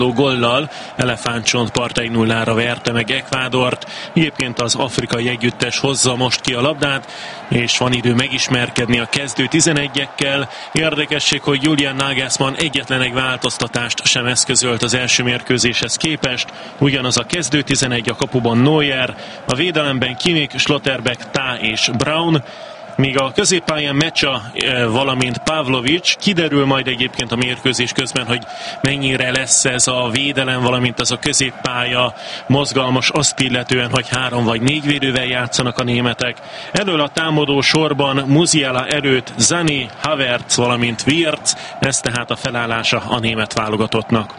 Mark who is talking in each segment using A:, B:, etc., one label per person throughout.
A: gollal. Elefántcsontpart 1-0-ra verte meg Ekvádort. Egyébként az afrikai együttes hozza most ki a labdát, és van idő megismerkedni a kezdő 11-ekkel. Érdekesség, hogy Julian Nagelsmann egyetlen egy változtatást sem eszközölt az első mérkőzéshez képest. Ugyanaz a kezdő 11, a kapuban Neuer, a védelemben Kimmich, Schlotterbeck, Tá és Braun, míg a középpályán Mecsa, valamint Pavlovic. Kiderül majd egyébként a mérkőzés közben, hogy mennyire lesz ez a védelem, valamint ez a középpálya mozgalmas, azt illetően, hogy 3 vagy 4 védővel játszanak a németek. Elől a támadó sorban Musiala előtt Zani, Havertz, valamint Wirtz, ez tehát a felállása a német válogatottnak.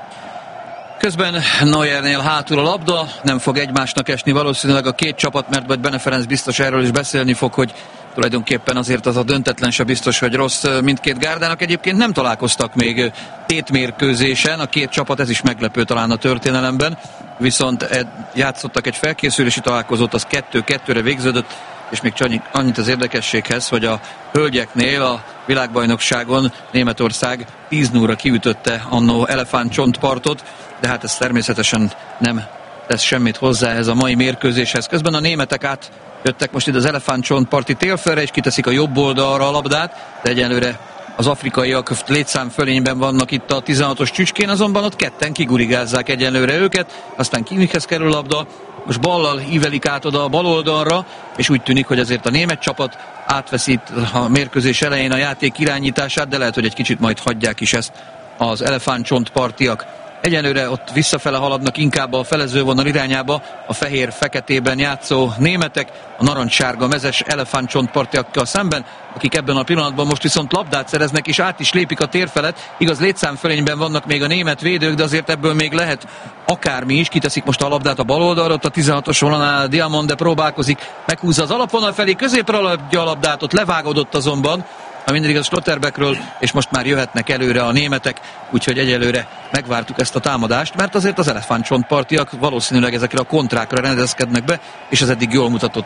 B: Közben Neuernél hátul a labda, nem fog egymásnak esni valószínűleg a két csapat, mert majd Bene Ferenc biztos erről is beszélni fog, hogy tulajdonképpen azért az a döntetlen se biztos, hogy rossz mindkét gárdának. Egyébként nem találkoztak még tétmérkőzésen, a két csapat, ez is meglepő talán a történelemben, viszont játszottak egy felkészülési találkozót, az 2-2-re végződött, és még csak annyit az érdekességhez, hogy a hölgyeknél a világbajnokságon Németország 10-0-ra kiütötte annó Elefántcsontpartot, de hát ez természetesen nem tesz semmit hozzá ez a mai mérkőzéshez. Közben a németek átjöttek most ide az Elefántcsontparti térfelre, és kiteszik a jobb oldalra a labdát, de egyelőre az afrikaiak létszám fölényben vannak itt a 16-os csücskén, azonban ott ketten kigurigázzák egyenlőre őket, aztán Kimmichhez kerül a labda, most ballal ívelik át oda a bal oldalra, és úgy tűnik, hogy azért a német csapat átveszi a mérkőzés elején a játék irányítását, de lehet, hogy egy kicsit majd hagyják is ezt az elefántcsontpartiak. Egyenlőre ott visszafele haladnak inkább a felezővonal irányába a fehér-feketében játszó németek, a narancssárga mezes elefántcsontpartiakkal szemben, akik ebben a pillanatban most viszont labdát szereznek, és át is lépik a térfelet. Igaz, létszámfölényben vannak még a német védők, de azért ebből még lehet akármi is. Kiteszik most a labdát a bal oldalra, ott a 16-os vonalnál Diamonde próbálkozik, meghúzza az alapvonal felé, középre adja a labdát, ott levágódott azonban, ha mindig a Schlotterbeckről, és most már jöhetnek előre a németek, úgyhogy egyelőre megvártuk ezt a támadást, mert azért az elefántcsontpartiak valószínűleg ezekre a kontrákra rendezkednek be, és ez eddig jól mutatott.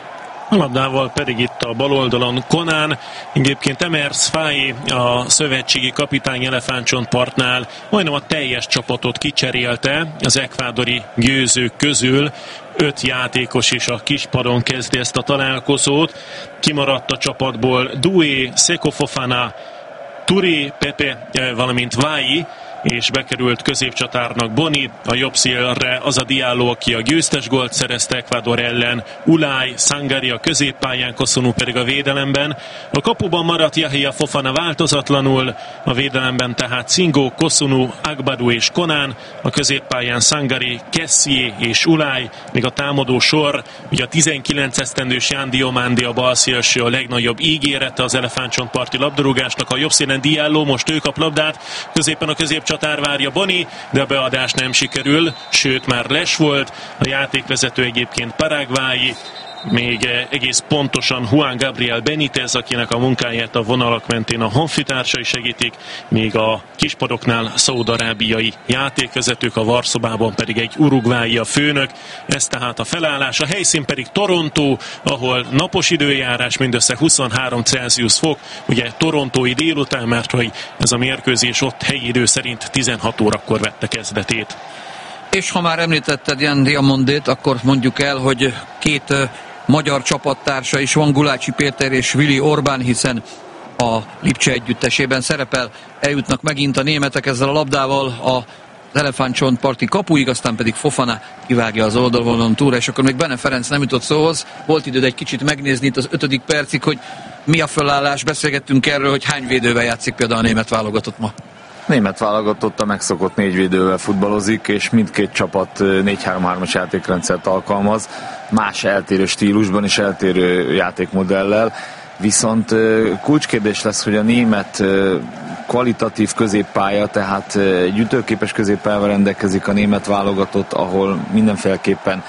A: A labdával pedig itt a bal oldalon Conan, egyébként Emers Faye, a szövetségi kapitány Elefántcsontpartnál majdnem a teljes csapatot kicserélte az ekvádori győzők közül. 5 játékos is a kispadon kezdi ezt a találkozót. Kimaradt a csapatból Doué, Seko Fofana, Touré, Pepe, valamint Vai, és bekerült középcsatárnak Boni, a jobb szélre az a Diallo, aki a győztes gólt szerezte Ecuador ellen, Ulay, Sangari a középpályán, Kosunu pedig a védelemben. A kapuban maradt Yahya Fofana változatlanul, a védelemben tehát Singo, Kosunu, Agbadou és Conan, a középpályán Sangari, Kessié és Ulay, még a támadó sor, ugye a 19 esztendős Jan Diomande a balszélső, a legnagyobb ígérete az elefántcsontparti labdarúgásnak, a jobb szélen Diallo, most ő kap labdát, középen a középcsatár várja Boni, de a beadás nem sikerül, sőt már les volt, a játékvezető egyébként paraguayi, még egész pontosan Juan Gabriel Benitez, akinek a munkáját a vonalak mentén a honfitársai segítik, még a kispadoknál szaúd-arábiai játékvezetők, a varszobában pedig egy uruguayi a főnök. Ez tehát a felállás. A helyszín pedig Toronto, ahol napos időjárás, mindössze 23 Celsius fok, ugye torontói délután, mert hogy ez a mérkőzés ott helyi idő szerint 16 órakor vette kezdetét.
B: És ha már említetted Jan Diamondét, akkor mondjuk el, hogy két magyar csapattársa is van, Gulácsi Péter és Vili Orbán, hiszen a Lipcse együttesében szerepel. Eljutnak megint a németek ezzel a labdával az elefántcsontparti kapuig, aztán pedig Fofana kivágja az oldalvonalon túlra, és akkor még Bene Ferenc nem jutott szóhoz. Volt időd egy kicsit megnézni itt az 5. percig, hogy mi a felállás. Beszélgettünk erről, hogy hány védővel játszik például a német válogatott ma.
C: Német válogatott a megszokott 4 védővel futballozik, és mindkét csapat 4-3-3-as játékrendszert alkalmaz, más eltérő stílusban és eltérő játékmodellel, viszont kulcskérdés lesz, hogy a német kvalitatív középpálya, tehát egy ütőképes középpályával rendelkezik a német válogatott, ahol mindenféleképpen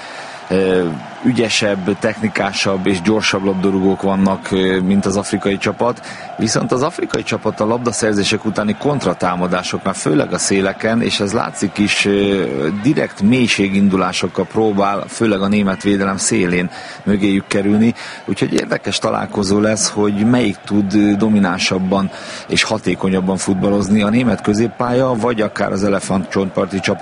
C: ügyesebb, technikásabb és gyorsabb labdarúgók vannak, mint az afrikai csapat, viszont az afrikai csapat a labdaszerzések utáni kontratámadásoknál, főleg a széleken, és ez látszik is, direkt mélységindulásokkal próbál, főleg a német védelem szélén mögéjük kerülni, úgyhogy érdekes találkozó lesz, hogy melyik tud dominánsabban és hatékonyabban futballozni, a német középpálya, vagy akár az elefántcsontparti csapat,